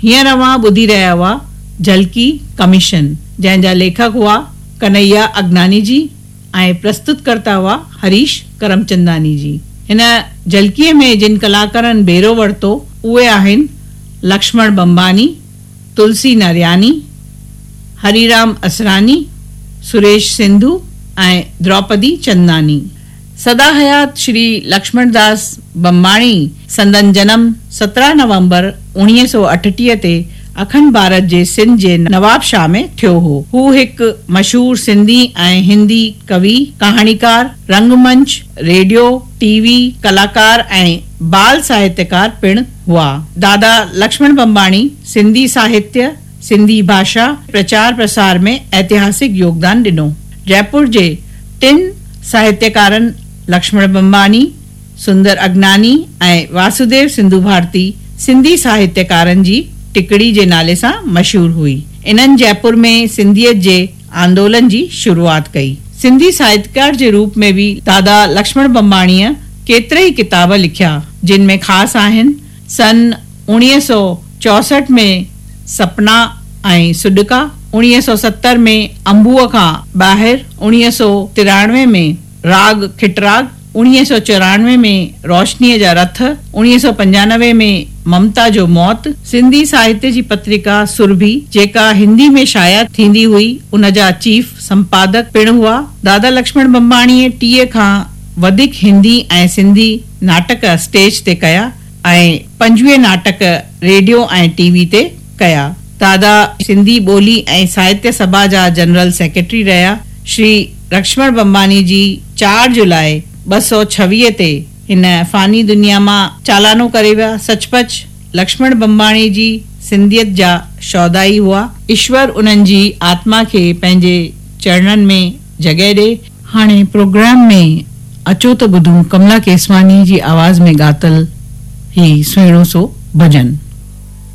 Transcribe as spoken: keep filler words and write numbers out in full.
हींअर अवां ॿुधी रहिया हुआ झलकी कमीशन, जंहिंजा लेखक हुआ कन्हैया अगनानी जी ऐं प्रस्तुतकर्ता हुआ हरीश करमचंदानी जी। हिन झलकीअ में जिन कलाकारनि बेरो वरितो उहे आहिनि लक्ष्मण बंबानी, तुलसी नरियानी, हरिराम असरानी, सुरेश सिंधु ऐं द्रौपदी चंदानी। सदा हयात श्री लक्ष्मण दास बंबाणी संदन जन्म सत्रहं नवंबर उणिवीह सौ अठटीह ते अखंड भारत जे सिंध जे नवाबशाह में थियो हो। हू हिकु मशहूर सिंधी ऐं हिंदी कवि, कहाणीकार, रंगमंच, रेडियो, टीवी कलाकार ऐं बाल साहित्यकार पिण हुआ। दादा लक्ष्मण बंबाणी सिंधी साहित्य, सिंधी भाषा प्रचार प्रसार में ऐतिहासिक योगदान ॾिनो। जयपुर जे टिन साहित्यकारनि लक्ष्मण बंबानी, सुंदर अगनानी ऐं वासुदेव सिंधु भारती सिंधी साहित्यकारनि जी टिकड़ी जे नाले सां मशहूर हुई। इन्हनि जयपुर में सिंधियत जे आंदोलन जी शुरूआत कई। सिंधी साहित्यकार जे रूप में भी दादा लक्ष्मण बंबाणीअ केतिरा ई किताब लिखिया, जिन में ख़ासि आहिनि सन उणिवीह सौ चौसठ में सपना ऐं सुडका, उणिवीह सौ सत्तर में अंबुअ खां ॿाहिरि, उणिवीह सौ तिरानवे में राग खिटराग, उणिवीह सौ चौरानवे में रोशनीअ जा रथ, उणिवीह सौ पंजानवे में ममता जो मौत। सिंधी साहित्य जी पत्रिका सुरभि जेका हिंदी में शाया थींदी हुई, उन जा चीफ संपादक पिण हुआ। दादा लक्ष्मण बंबाणीअ टीह खां वधीक हिंदी ऐं सिंधी नाटक स्टेज ते कया ऐं पंजवीह नाटक रेडियो ऐं टीवी ते कया। दादा सिंधी ॿोली ऐं साहित्य सभा जा जनरल सेक्रेटरी रहिया। श्री लक्ष्मण बंबानी जी चार जुलाई ॿ सौ छवीह ते हिन फानी दुनिया मां चालानो करे विया। सचपच लक्ष्मण बंबाणी जी सिंधियत जा शौदाई हुआ। ईश्वर उन्हनि जी आत्मा खे पंहिंजे चरणनि में जॻह ॾे। हाणे प्रोग्राम में अचो त ॿुधूं कमला केसवानी जी आवाज़ में ॻातल ही सुहिणो सो भजन।